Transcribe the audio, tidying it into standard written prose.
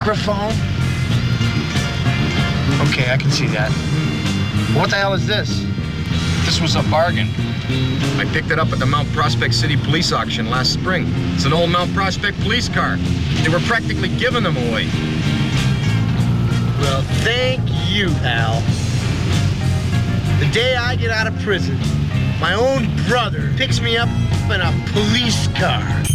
microphone? Okay, I can see that. What the hell is this? This was a bargain. I picked it up at the Mount Prospect City Police auction last spring. It's an old Mount Prospect police car. They were practically giving them away. Well, thank you, pal. The day I get out of prison, my own brother picks me up in a police car.